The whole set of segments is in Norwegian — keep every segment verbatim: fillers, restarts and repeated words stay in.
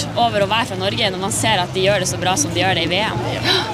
stolt over å være fra Norge når man ser at de gjør det så bra som de gjør det i V M.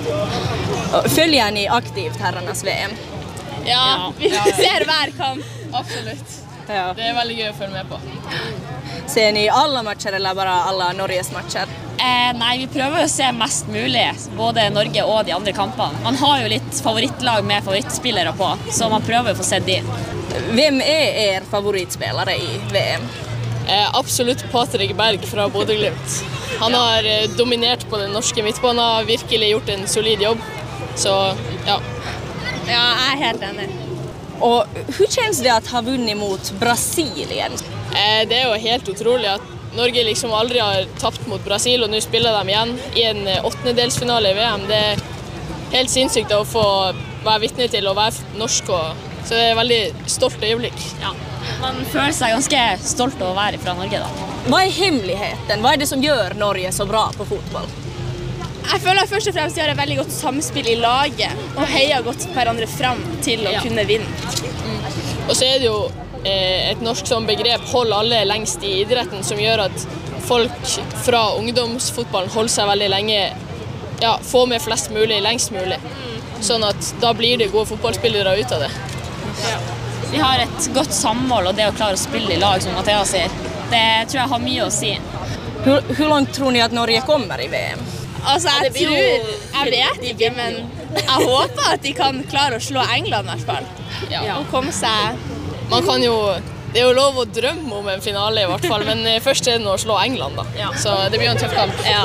Følger ni aktivt herrenes V M? Ja, vi ja, ja. ser hver kamp. Absolutt. Ja. Det er veldig gøy å følge med på. Ser ni alla matcher eller bare alla Norges matcher? Eh, nei, vi prøver å se mest mulig, både Norge og de andre kampene. Man har jo litt favorittlag med favorittspillere på, så man prøver å få sett de. Hvem er er favorittspillere i V M? Eh, absolutt Patrick Berg fra Bodø/Glimt. Han har eh, dominert på den norske midtbanen, har virkelig gjort en solid jobb. Så, ja. Ja, jeg er helt enig. Og hur känns det att ha vunnit mot Brasilien? Eh, det er jo helt utrolig at Norge liksom aldri har tapt mot Brasil, og nå spiller de igjen i en åttendedelsfinale i V M. Det er helt sinnssykt å få være vitne til å være norsk, og, så det er et veldig stolt øyeblikk. Ja. Man føler seg ganske stolt over å være fra Norge da. Hva er hemmeligheten? Hva er det som gjør Norge så bra på fotball? Jeg føler at først og fremst de har et veldig godt samspill i laget, og heier godt hverandre fram til å ja. kunne vinne. Mm. Og så er det jo eh, et norsk som begrep, hold alle lengst i idretten, som gjør at folk fra ungdomsfotballen holder seg veldig lenge, ja, få med flest mulig, lengst mulig. Sånn at da blir det gode fotballspillere ut av det. Ja. Vi har et godt sammål, og det å klare å spille i lag, som Mathea sier, det tror jeg har mye å si. Hvor, hvor langt tror ni at Norge kommer i V M? Altså, jeg tror, jeg vet ikke, men jeg håper at de kan klare å slå England i hvert fall. Ja. Og komme seg... Man kan jo, det er jo lov å drømme om en finale i hvert fall, men først er det å slå England da. Ja. Så det blir jo en tøff kamp. Ja.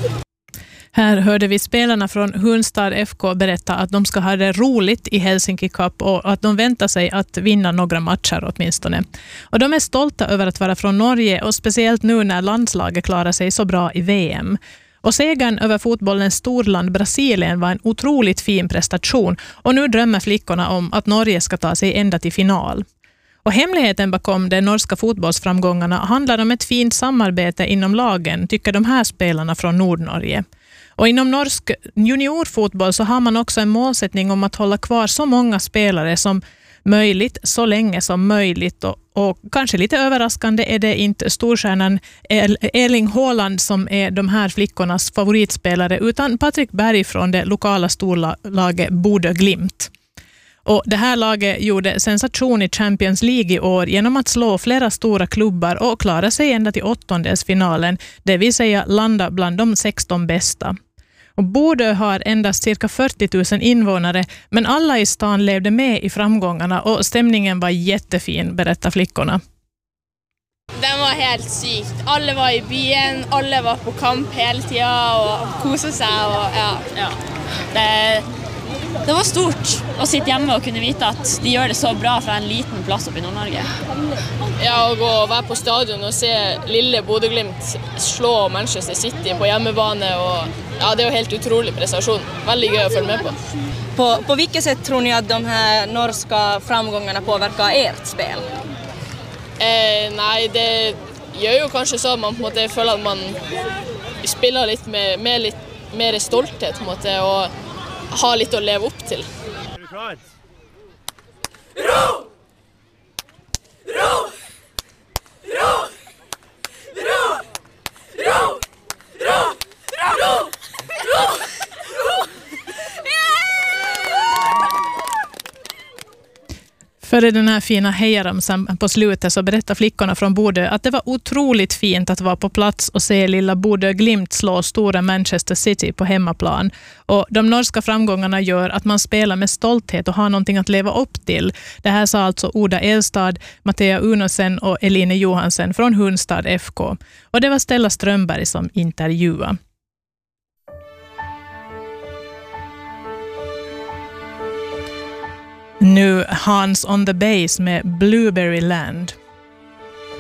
Här hörde vi spelarna från Hunstad F K berätta att de ska ha det roligt i Helsinki Cup och att de väntar sig att vinna några matcher åtminstone. Och de är stolta över att vara från Norge, och speciellt nu när landslaget klarar sig så bra i V M. Och segern över fotbollens storland Brasilien var en otroligt fin prestation, och nu drömmer flickorna om att Norge ska ta sig ända till final. Och hemligheten bakom de norska fotbollsframgångarna handlar om ett fint samarbete inom lagen, tycker de här spelarna från Nordnorge. Och inom norsk juniorfotboll så har man också en målsättning om att hålla kvar så många spelare som möjligt så länge som möjligt, och, och kanske lite överraskande är det inte storstjärnan El- Erling Haaland som är de här flickornas favoritspelare, utan Patrick Berg från det lokala storlaget Bodø/Glimt. Och det här laget gjorde sensation i Champions League i år genom att slå flera stora klubbar och klara sig ända till åttondelsfinalen, det vill säga landa bland de sexton bästa. Och Bodø har endast cirka fyrtio tusen invånare, men alla i stan levde med i framgångarna och stämningen var jättefin, berättar flickorna. Den var helt sykt. Alle var i byen, alle var på kamp hele tida og koset seg. Og, ja. Ja. Det, det var stort å sitte hjemme og kunne vite at de gjør det så bra fra en liten plass oppe i Nord-Norge. Ja, å gå og være på stadion og se lille Bodø/Glimt slå Manchester City på hjemmebane, og ja, det er jo helt utrolig prestasjon. Veldig gøy å følge med på. På, på vilket sätt tror ni att de här norska framgångarna påverkar ert spel? Eh, nei, det gjør jo kanskje så at man på en måte føler at man spiller litt med, med litt mer stolthet på en måte, og har litt å leve opp til. Er du klar? Ro! Ro! Ro! Ro! Ro! Ro! Ro! Ro! Före den här fina hejaramsan på slutet så berättar flickorna från Bodø att det var otroligt fint att vara på plats och se lilla Bodø/Glimt slå stora Manchester City på hemmaplan. Och de norska framgångarna gör att man spelar med stolthet och har någonting att leva upp till. Det här sa alltså Oda Elstad, Mathea Unosen och Eline Johansen från Hunstad F K. Och det var Stella Strömberg som intervjuade. Nu Hans on the Bass med Blueberry Land.